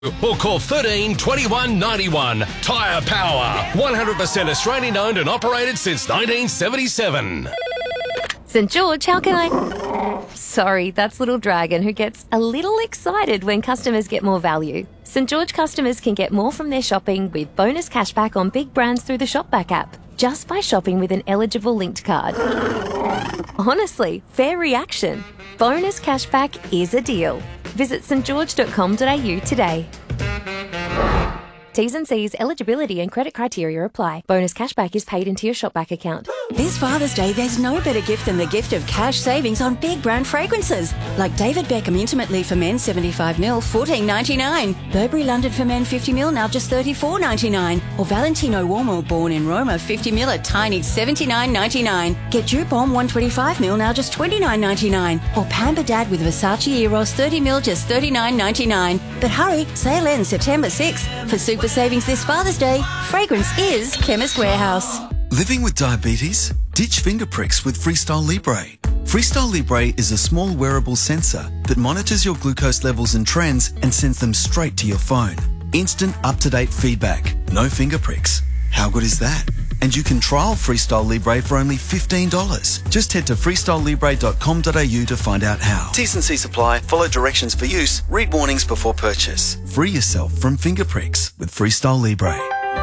Or call 13 21 91. Tyre Power. 100% Australian owned and operated since 1977. St George, how can I... Sorry, that's Little Dragon, who gets a little excited when customers get more value. St George customers can get more from their shopping with bonus cashback on big brands through the Shopback app, just by shopping with an eligible linked card. Honestly, fair reaction. Bonus cashback is a deal. Visit stgeorge.com.au today. T's and C's, eligibility and credit criteria apply. Bonus cashback is paid into your Shopback account. This Father's Day, there's no better gift than the gift of cash savings on big brand fragrances. Like David Beckham Intimate Leave for Men 75ml, $14.99. Burberry London for Men 50ml, now just $34.99. Or Valentino Uomo Born in Roma 50ml, a tiny $79.99. Get Dupont 125ml, now just $29.99. Or Pamper Dad with Versace Eros 30ml, just $39.99. But hurry, sale ends September 6th. For super savings this Father's Day, fragrance is Chemist Warehouse. Living with diabetes? Ditch finger pricks with Freestyle Libre. Freestyle Libre is a small wearable sensor that monitors your glucose levels and trends and sends them straight to your phone. Instant up-to-date feedback. No finger pricks. How good is that? And you can trial Freestyle Libre for only $15. Just head to freestylelibre.com.au to find out how. T's and C's apply. Follow directions for use. Read warnings before purchase. Free yourself from finger pricks with Freestyle Libre.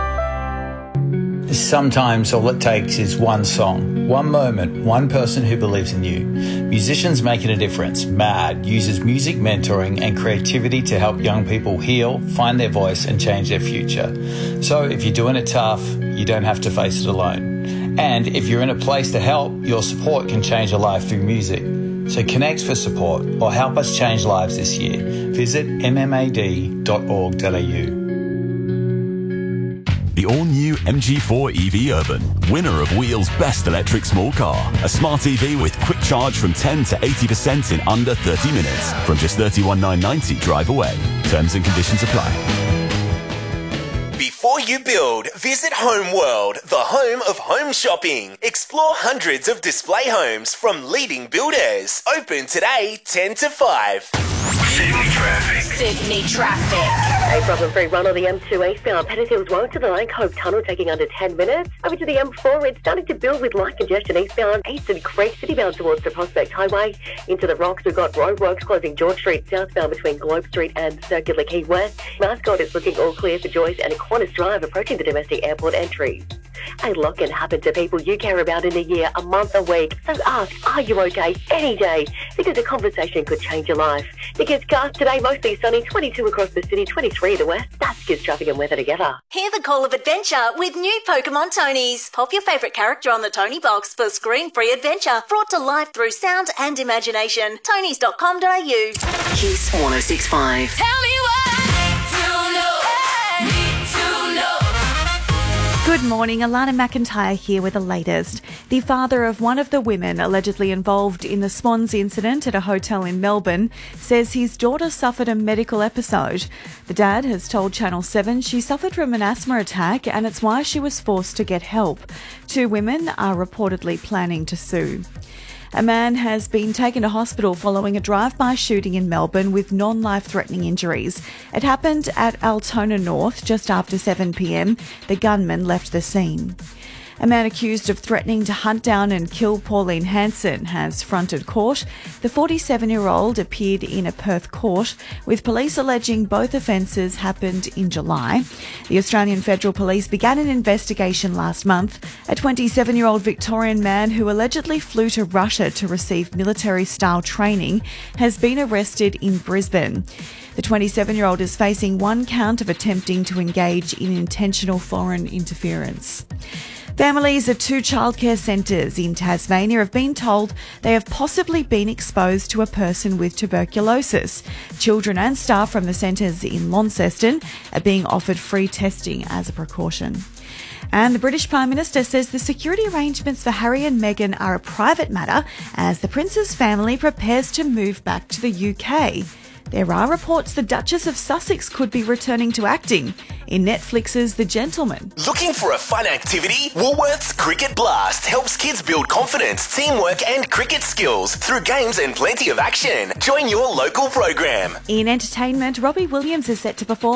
Sometimes all it takes is one song, one moment, one person who believes in you. Musicians Making a Difference, MAD, uses music mentoring and creativity to help young people heal, find their voice and change their future. So if you're doing it tough, you don't have to face it alone. And if you're in a place to help, your support can change a life through music. So connect for support or help us change lives this year. Visit mmad.org.au. The all-new MG4 EV Urban, winner of Wheel's Best Electric Small Car. A smart EV with quick charge from 10 to 80% in under 30 minutes. From just $31,990 drive away. Terms and conditions apply. Before you build, visit Home World, the home of home shopping. Explore hundreds of display homes from leading builders. Open today, 10 to 5. Sydney traffic. A problem-free run on the M2 eastbound Pettifields Road to the Lake Hope Tunnel, taking under 10 minutes. Over to the M4, it's starting to build with light congestion eastbound Eastern Creek, citybound towards the Prospect Highway. Into the Rocks, we've got roadworks closing George Street southbound between Globe Street and Circular Quay West. Mascot is looking all clear for Joyce and Aquinas Drive approaching the domestic airport entries. A lot can happen to people you care about in a year, a month, a week. So ask, are you okay? Any day. Because a conversation could change your life. Because cars today, mostly sunny, 22 across the city, 23 in the west. That's Kids Traffic and Weather together. Hear the call of adventure with new Pokemon Tonys. Pop your favourite character on the Tony box for screen-free adventure brought to life through sound and imagination. Tonys.com.au. Kiss 106.5. Tell me what Good morning, Alana McIntyre here with the latest. The father of one of the women allegedly involved in the Swans incident at a hotel in Melbourne says his daughter suffered a medical episode. The dad has told Channel 7 she suffered from an asthma attack and it's why she was forced to get help. Two women are reportedly planning to sue. A man has been taken to hospital following a drive-by shooting in Melbourne with non-life-threatening injuries. It happened at Altona North just after 7 p.m. The gunman left the scene. A man accused of threatening to hunt down and kill Pauline Hanson has fronted court. The 47-year-old appeared in a Perth court, with police alleging both offences happened in July. The Australian Federal Police began an investigation last month. A 27-year-old Victorian man who allegedly flew to Russia to receive military-style training has been arrested in Brisbane. The 27-year-old is facing one count of attempting to engage in intentional foreign interference. Families of two childcare centres in Tasmania have been told they have possibly been exposed to a person with tuberculosis. Children and staff from the centres in Launceston are being offered free testing as a precaution. And the British Prime Minister says the security arrangements for Harry and Meghan are a private matter as the Prince's family prepares to move back to the UK. There are reports the Duchess of Sussex could be returning to acting in Netflix's The Gentleman. Looking for a fun activity? Woolworths Cricket Blast helps kids build confidence, teamwork and cricket skills through games and plenty of action. Join your local program. In entertainment, Robbie Williams is set to perform